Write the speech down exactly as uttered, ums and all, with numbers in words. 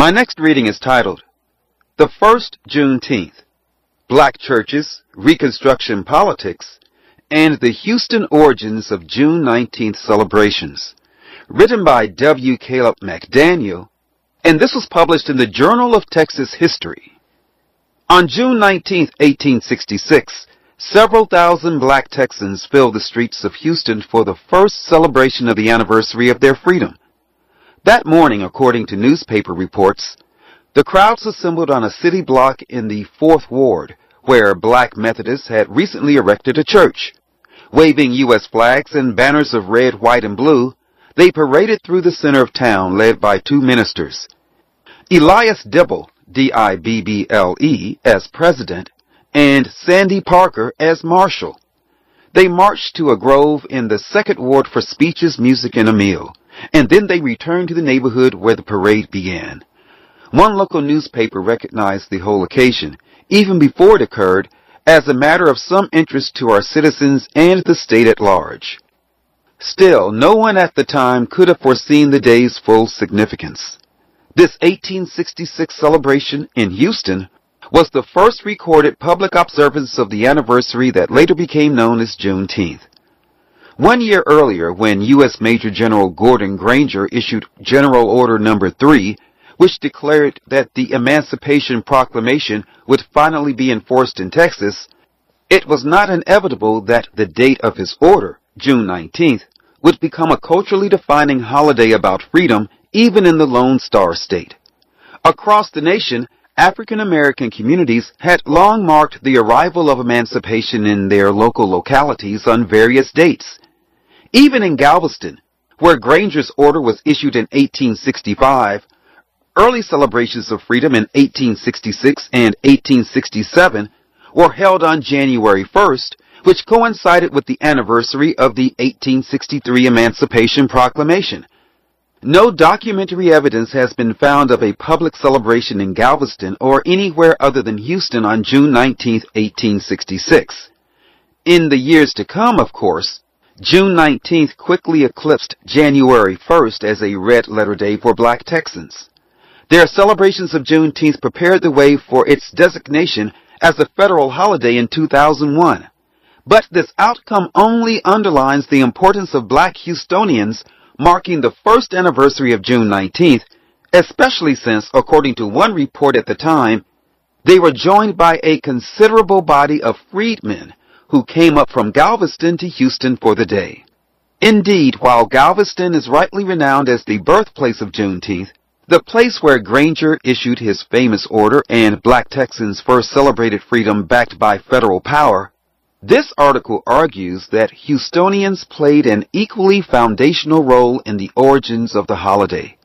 My next reading is titled, The First Juneteenth, Black Churches, Reconstruction Politics, and the Houston Origins of June nineteenth Celebrations, written by W. Caleb McDaniel, and this was published in the Journal of Texas History. On June nineteenth, eighteen sixty-six, several thousand black Texans filled the streets of Houston for the first celebration of the anniversary of their freedom. That morning, according to newspaper reports, the crowds assembled on a city block in the Fourth Ward, where black Methodists had recently erected a church. Waving U S flags and banners of red, white, and blue, they paraded through the center of town, led by two ministers. Elias Dibble, D I B B L E, as president, and Sandy Parker as marshal. They marched to a grove in the Second Ward for speeches, music, and a meal, and then they returned to the neighborhood where the parade began. One local newspaper recognized the whole occasion, even before it occurred, as a matter of some interest to our citizens and the state at large. Still, no one at the time could have foreseen the day's full significance. This eighteen sixty-six celebration in Houston was the first recorded public observance of the anniversary that later became known as Juneteenth. One year earlier, when U S Major General Gordon Granger issued General Order Number three, which declared that the Emancipation Proclamation would finally be enforced in Texas, it was not inevitable that the date of his order, June nineteenth, would become a culturally defining holiday about freedom even in the Lone Star State. Across the nation, African American communities had long marked the arrival of emancipation in their local localities on various dates. Even in Galveston, where Granger's order was issued in eighteen sixty-five, early celebrations of freedom in eighteen sixty-six and eighteen sixty-seven were held on January first, which coincided with the anniversary of the eighteen sixty-three Emancipation Proclamation. No documentary evidence has been found of a public celebration in Galveston or anywhere other than Houston on June nineteenth, eighteen sixty-six. In the years to come, of course, June nineteenth quickly eclipsed January first as a red-letter day for black Texans. Their celebrations of Juneteenth prepared the way for its designation as a federal holiday in two thousand one. But this outcome only underlines the importance of black Houstonians marking the first anniversary of June nineteenth, especially since, according to one report at the time, they were joined by a considerable body of freedmen who came up from Galveston to Houston for the day. Indeed, while Galveston is rightly renowned as the birthplace of Juneteenth, the place where Granger issued his famous order and black Texans first celebrated freedom backed by federal power, this article argues that Houstonians played an equally foundational role in the origins of the holiday.